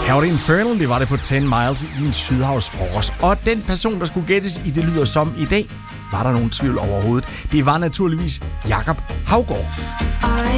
Her var det Infernal, det var det på 10 Miles i din sydhavsfrokost. Og den person, der skulle gættes i Det Lyder Som i dag, var der nogen tvivl overhovedet. Det var naturligvis Jakob Haugaard. I